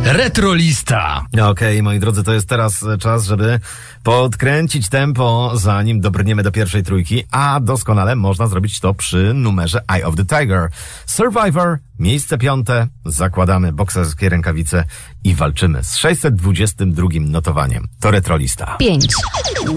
Retrolista. Okej, moi drodzy, to jest teraz czas, żeby podkręcić tempo, zanim dobrniemy do pierwszej trójki, a doskonale można zrobić to przy numerze Eye of the Tiger. Survivor, miejsce 5, zakładamy bokserskie rękawice i walczymy z 622 notowaniem. To Retrolista. 5.